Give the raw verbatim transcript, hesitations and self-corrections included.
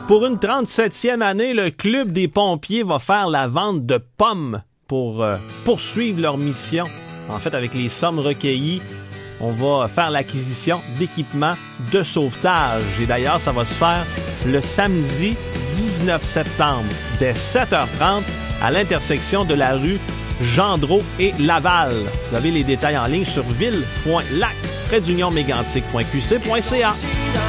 Pour une trente-septième année, le Club des pompiers va faire la vente de pommes pour euh, poursuivre leur mission. En fait, avec les sommes recueillies, on va faire l'acquisition d'équipements de sauvetage. Et d'ailleurs, ça va se faire le samedi dix-neuf septembre, dès sept heures trente, à l'intersection de la rue Gendreau et Laval. Vous avez les détails en ligne sur ville point lac près d'union mégantic point q c point c a.